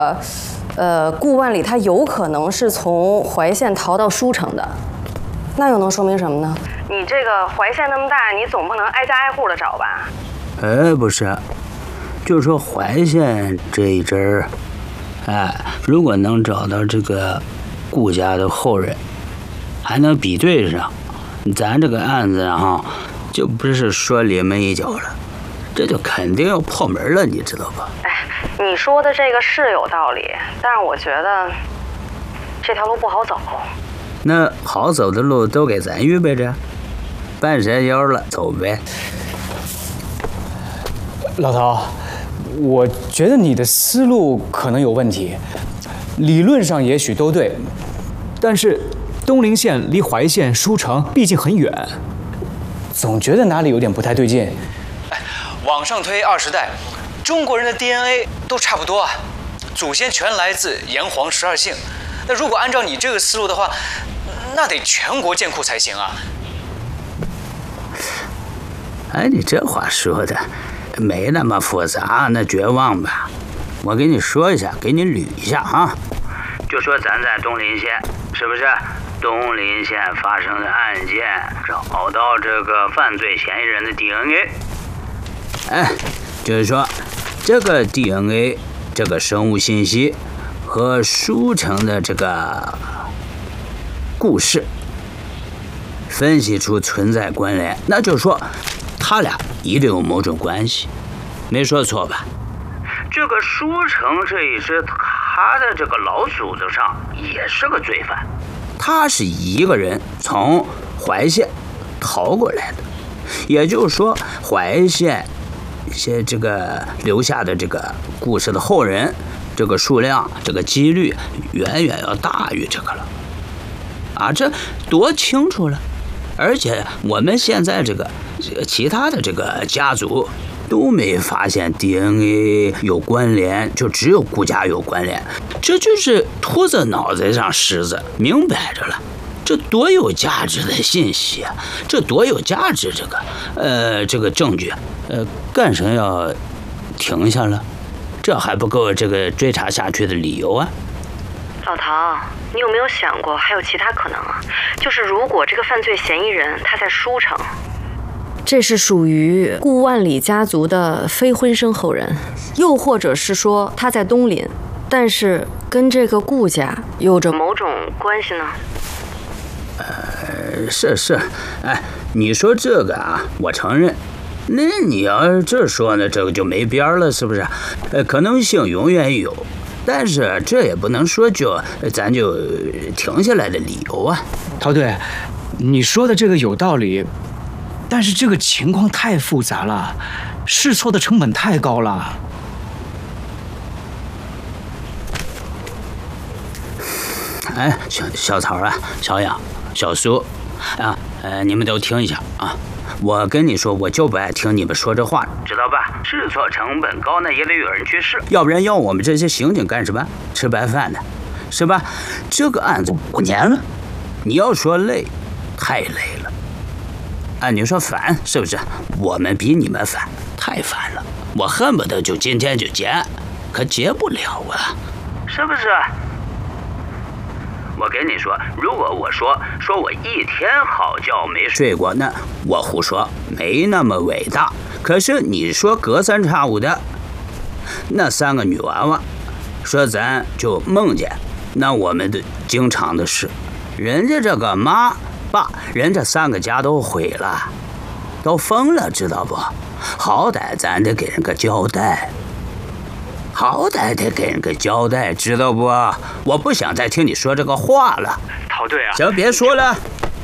顾万里他有可能是从怀县逃到舒城的，那又能说明什么呢？你这个怀县那么大，你总不能挨家挨户的找吧？ 不是，就说怀县这一阵儿，如果能找到这个顾家的后人，还能比对上，咱这个案子哈，就不是说临门一脚了，这就肯定要破门了，你知道吧？ 你说的这个是有道理，但是我觉得这条路不好走。 那好走的路都给咱预备着，半山腰了，走呗。 老头，我觉得你的思路可能有问题，理论上也许都对，但是东陵县离怀县、舒城毕竟很远，总觉得哪里有点不太对劲。往上推20代，中国人的 DNA 都差不多啊，祖先全来自炎黄12姓。那如果按照你这个思路的话，那得全国建库才行啊。 你这话说的没那么复杂，那绝望吧。我给你说一下，给你捋一下啊。就说咱在东陵县，是不是？东陵县发生的案件，找到这个犯罪嫌疑人的 DNA。就是说这个 DNA 这个生物信息和舒城的这个故事分析出存在关联，那就是说他俩一定有某种关系，没说错吧？这个舒城这一支，他的这个老祖宗上也是个罪犯，他是一个人从怀县逃过来的，也就是说怀县这个留下的这个故事的后人，这个数量这个几率远远要大于这个了这多清楚了。而且我们现在这个其他的这个家族都没发现 DNA 有关联，就只有顾家有关联，这就是秃子脑袋上虱子，明摆着了。这多有价值的信息啊！这多有价值这个证据，干什么要停下了？这还不够这个追查下去的理由啊！ 老陶，你有没有想过还有其他可能啊？就是如果这个犯罪嫌疑人他在舒城，这是属于顾万里家族的非婚生后人，又或者是说他在东陵，但是跟这个顾家有着某种关系呢？ 是，你说这个我承认。那你要是这说呢，这个就没边了，是不是？可能性永远有，但是这也不能说咱就停下来的理由啊。 陶队，你说的这个有道理，但是这个情况太复杂了，试错的成本太高了。 小曹小杨、小苏你们都听一下啊！我跟你说，我就不爱听你们说这话，知道吧？试错成本高，那也得有人去试，要不然要我们这些刑警干什么？吃白饭的，是吧？这个案子5年了，你要说累，太累了。你说烦，是不是？我们比你们烦，太烦了。我恨不得就今天就结，可结不了啊，是不是？我跟你说，如果我说我一天好觉没睡过，那我胡说，没那么伟大。可是你说隔三差五的那3个女娃娃，说咱就梦见，那我们的经常的事，人家这个妈爸，人家3个家都毁了，都疯了，知道不？好歹咱得给人个交代。好歹得给人个交代，知道不？我不想再听你说这个话了。 陶队啊， 行，别说了，